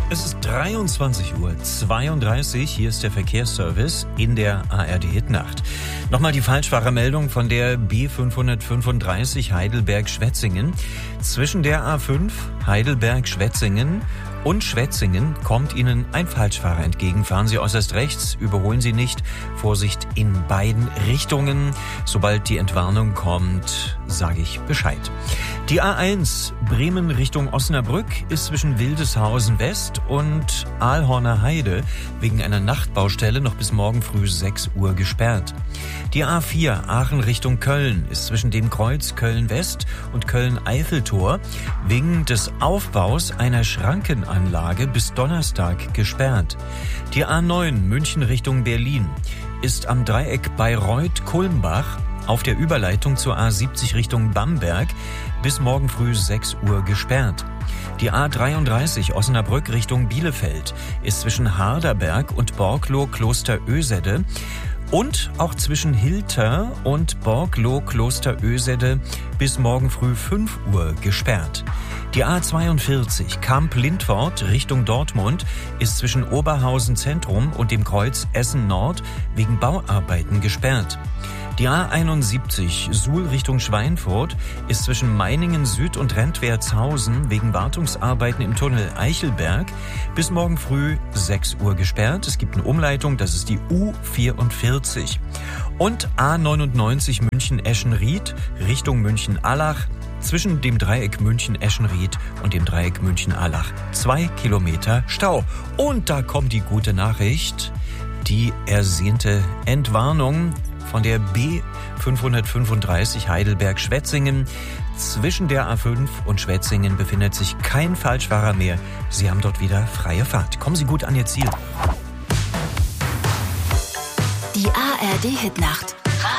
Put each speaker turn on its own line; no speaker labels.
Es ist 23:32 Uhr. Hier ist der Verkehrsservice in der ARD-Hitnacht. Nochmal die Falschfahrermeldung von der B535 Heidelberg-Schwetzingen. Zwischen der A5 Heidelberg-Schwetzingen und Schwetzingen kommt Ihnen ein Falschfahrer entgegen. Fahren Sie äußerst rechts, überholen Sie nicht. Vorsicht in beiden Richtungen. Sobald die Entwarnung kommt, sage ich Bescheid. Die A1 Bremen Richtung Osnabrück ist zwischen Wildeshausen West und Aalhorner Heide wegen einer Nachtbaustelle noch bis morgen früh 6 Uhr gesperrt. Die A4 Aachen Richtung Köln ist zwischen dem Kreuz Köln West und Köln Eiffeltor wegen des Aufbaus einer Schrankenanlage bis Donnerstag gesperrt. Die A9 München Richtung Berlin ist am Dreieck Bayreuth-Kulmbach auf der Überleitung zur A70 Richtung Bamberg bis morgen früh 6 Uhr gesperrt. Die A33 Osnabrück Richtung Bielefeld ist zwischen Harderberg und Borglow-Klosterösede und auch zwischen Hilter und Borglow-Klosterösede bis morgen früh 5 Uhr gesperrt. Die A42 Kamp-Lindfort Richtung Dortmund ist zwischen Oberhausen Zentrum und dem Kreuz Essen Nord wegen Bauarbeiten gesperrt. Die A71 Suhl Richtung Schweinfurt ist zwischen Meiningen Süd und Rentwertshausen wegen Wartungsarbeiten im Tunnel Eichelberg bis morgen früh 6 Uhr gesperrt. Es gibt eine Umleitung, das ist die U44. Und A99 München-Eschenried Richtung München-Allach zwischen dem Dreieck München-Eschenried und dem Dreieck München-Allach 2 Kilometer Stau. Und da kommt die gute Nachricht, die ersehnte Entwarnung von der B535 Heidelberg-Schwetzingen. Zwischen der A5 und Schwetzingen befindet sich kein Falschfahrer mehr. Sie haben dort wieder freie Fahrt. Kommen Sie gut an Ihr Ziel.
Die ARD-Hitnacht.